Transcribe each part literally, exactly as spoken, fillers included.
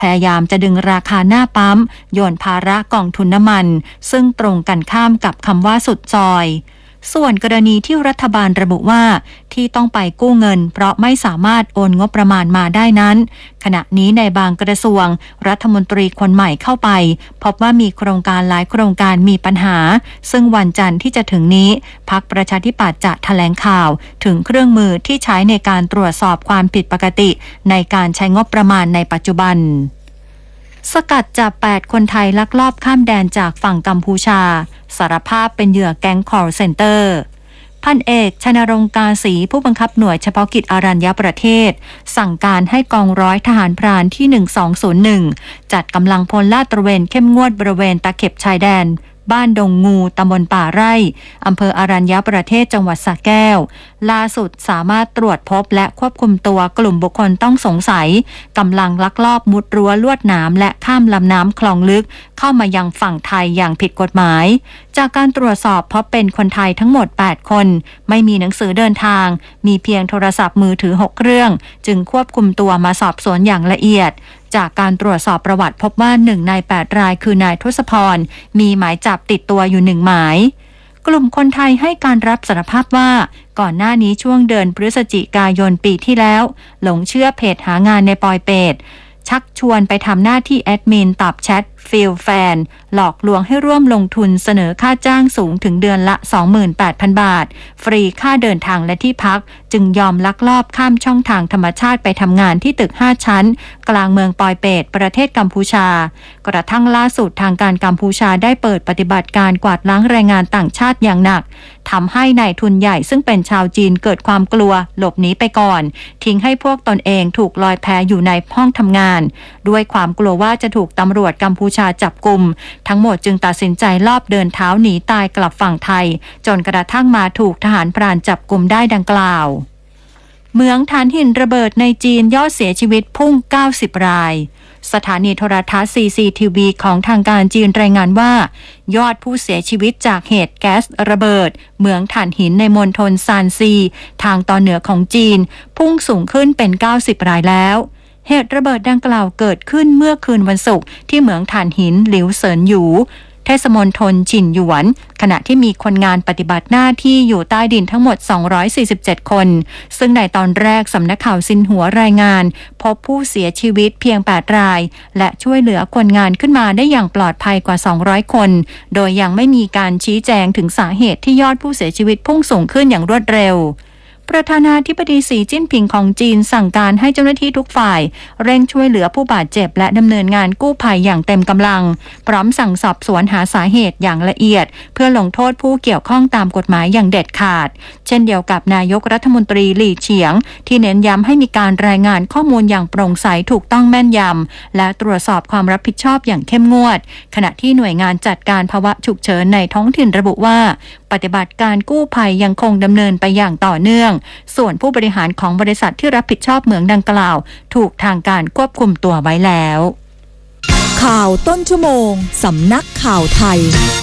พยายามจะดึงราคาหน้าปั๊มโยนภาระกองทุนน้ำมันซึ่งตรงกันข้ามกับคำว่าสุดซอยส่วนกรณีที่รัฐบาลระบุว่าที่ต้องไปกู้เงินเพราะไม่สามารถโอนงบประมาณมาได้นั้นขณะนี้ในบางกระทรวงรัฐมนตรีคนใหม่เข้าไปพบว่ามีโครงการหลายโครงการมีปัญหาซึ่งวันจันทร์ที่จะถึงนี้พรรคประชาธิปัตย์จะแถลงข่าวถึงเครื่องมือที่ใช้ในการตรวจสอบความผิดปกติในการใช้งบประมาณในปัจจุบันสกัดจับแปดคนไทยลักลอบข้ามแดนจากฝั่งกัมพูชาสารภาพเป็นเหยื่อแก๊ง call center พันเอกชนรงค์กาศรีผู้บังคับหน่วยเฉพาะกิจอรัญญประเทศสั่งการให้กองร้อยทหารพรานที่หนึ่งสองศูนย์หนึ่งจัดกำลังพลลาดตระเวนเข้มงวดบริเวณตะเข็บชายแดนบ้านดงงูตำบลป่าไร่อำเภออรัญญประเทศจังหวัดสระแก้วล่าสุดสามารถตรวจพบและควบคุมตัวกลุ่มบุคคลต้องสงสัยกำลังลักลอบมุดรั้วลวดหนามและข้ามลำน้ำคลองลึกเข้ามายังฝั่งไทยอย่างผิดกฎหมายจากการตรวจสอบพบเป็นคนไทยทั้งหมดแปดคนไม่มีหนังสือเดินทางมีเพียงโทรศัพท์มือถือหกเครื่องจึงควบคุมตัวมาสอบสวนอย่างละเอียดจากการตรวจสอบประวัติพบว่าหนึ่งในแปดรายคือนายทศพรมีหมายจับติดตัวอยู่หนึ่งหมายกลุ่มคนไทยให้การรับสารภาพว่าก่อนหน้านี้ช่วงเดือนพฤศจิกายนปีที่แล้วหลงเชื่อเพจหางานในปอยเปตชักชวนไปทำหน้าที่แอดมินตอบแชทฟิลแฟนหลอกลวงให้ร่วมลงทุนเสนอค่าจ้างสูงถึงเดือนละ สองหมื่นแปดพัน บาทฟรีค่าเดินทางและที่พักจึงยอมลักลอบข้ามช่องทางธรรมชาติไปทำงานที่ตึกห้าชั้นกลางเมืองปอยเปตประเทศกัมพูชากระทั่งล่าสุดทางการกัมพูชาได้เปิดปฏิบัติการกวาดล้างแรงงานต่างชาติอย่างหนักทำให้นายทุนใหญ่ซึ่งเป็นชาวจีนเกิดความกลัวหลบหนีไปก่อนทิ้งให้พวกตนเองถูกลอยแพอยู่ในห้องทำงานด้วยความกลัวว่าจะถูกตำรวจกัมพูชาจับกุมทั้งหมดจึงตัดสินใจลอบเดินเท้าหนีตายกลับฝั่งไทยจนกระทั่งมาถูกทหารพรานจับกุมได้ดังกล่าวเมืองถ่านหินระเบิดในจีนยอดเสียชีวิตพุ่งเก้าสิบรายสถานีโทรทัศน์ ซี ซี ที วี ของทางการจีนรายงานว่ายอดผู้เสียชีวิตจากเหตุแก๊สระเบิดเมืองถ่านหินในมณฑลซานซีทางตอนเหนือของจีนพุ่งสูงขึ้นเป็นเก้าสิบรายแล้วเหตุระเบิดดังกล่าวเกิดขึ้นเมื่อคืนวันศุกร์ที่เหมืองถ่านหินหลิวเซินหยูเทศมณฑลฉินหยวนขณะที่มีคนงานปฏิบัติหน้าที่อยู่ใต้ดินทั้งหมดสองร้อยสี่สิบเจ็ดคนซึ่งในตอนแรกสำนักข่าวซินหัวรายงานพบผู้เสียชีวิตเพียงแปดรายและช่วยเหลือคนงานขึ้นมาได้อย่างปลอดภัยกว่าสองร้อยคนโดยยังไม่มีการชี้แจงถึงสาเหตุที่ยอดผู้เสียชีวิตพุ่งสูงขึ้นอย่างรวดเร็วประธานาธิบดีสีจิ้นผิงของจีนสั่งการให้เจ้าหน้าที่ทุกฝ่ายเร่งช่วยเหลือผู้บาดเจ็บและดำเนินงานกู้ภัยอย่างเต็มกำลังพร้อมสั่งสอบสวนหาสาเหตุอย่างละเอียดเพื่อลงโทษผู้เกี่ยวข้องตามกฎหมายอย่างเด็ดขาดเช่นเดียวกับนายกรัฐมนตรีหลี่เฉียงที่เน้นย้ำให้มีการรายงานข้อมูลอย่างโปร่งใสถูกต้องแม่นยำและตรวจสอบความรับผิดชอบอย่างเข้มงวดขณะที่หน่วยงานจัดการภาวะฉุกเฉินในท้องถิ่นระบุว่าปฏิบัติการกู้ภัยยังคงดำเนินไปอย่างต่อเนื่องส่วนผู้บริหารของบริษัทที่รับผิดชอบเหมืองดังกล่าวถูกทางการควบคุมตัวไว้แล้วข่าวต้นชั่วโมงสำนักข่าวไทย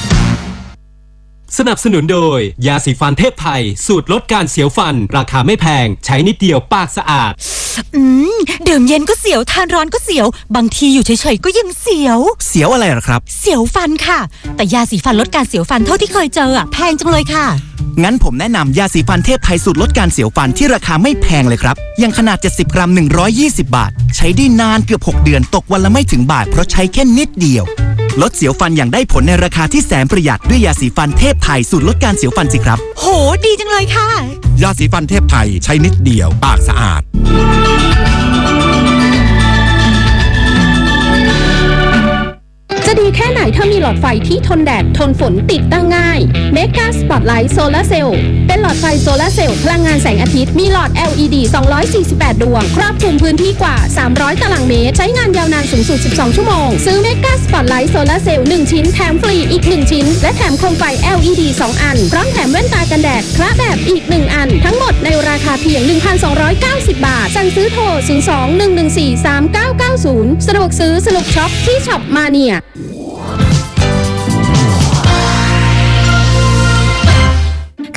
สนับสนุนโดยยาสีฟันเทพไทยสูตรลดการเสียวฟันราคาไม่แพงใช้นิดเดียวปากสะอาดอืมดื่มเย็นก็เสียวทานร้อนก็เสียวบางทีอยู่เฉยๆก็ยังเสียวเสียวอะไรหรอครับเสียวฟันค่ะแต่ยาสีฟันลดการเสียวฟันเท่าที่เคยเจออ่ะแพงจังเลยค่ะงั้นผมแนะนำยาสีฟันเทพไทยสูตรลดการเสียวฟันที่ราคาไม่แพงเลยครับอย่างขนาดเจ็ดสิบกรัมหนึ่งร้อยยี่สิบบาทใช้ได้นานเกือบหกเดือนตกวันละไม่ถึงบาทเพราะใช้แค่นิดเดียวลดเสียวฟันอย่างได้ผลในราคาที่แสนประหยัดด้วยยาสีฟันเทพไทยสูตรลดการเสียวฟันสิครับโหดีจังเลยค่ะยาสีฟันเทพไทยใช้นิดเดียวปากสะอาดจะดีแค่ไหนถ้ามีหลอดไฟที่ทนแดดทนฝนติดตั้งง่าย Mega Spotlight Solar Cell เป็นหลอดไฟโซลาร์เซลล์พลังงานแสงอาทิตย์มีหลอด แอล อี ดี สองร้อยสี่สิบแปด ดวงครอบคลุมพื้นที่กว่าสามร้อยตารางเมตรใช้งานยาวนานสูงสุดสิบสองชั่วโมงซื้อ Mega Spotlight Solar Cell หนึ่งชิ้นแถมฟรีอีกหนึ่งชิ้นและแถมโคมไฟ แอล อี ดี สองอันพร้อมแถมแว่นตากันแดดคละแบบอีกหนึ่งอันทั้งหมดในราคาเพียง หนึ่งพันสองร้อยเก้าสิบ บาทสั่งซื้อโทรศูนย์ สอง หนึ่ง หนึ่ง สี่ สาม เก้า เก้า ศูนย์สะดวกซื้อสนุกช็อปที่ช็อปมาเนีย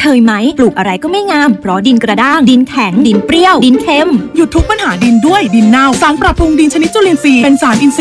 เคยไหมปลูกอะไรก็ไม่งามเพราะดินกระด้างดินแข็งดินเปรี้ยวดินเค็มหยุดทุกปัญหาดินด้วยดินเน่าสารปรับปรุงดินชนิดจุลินทรีย์เป็นสารอินทรีย์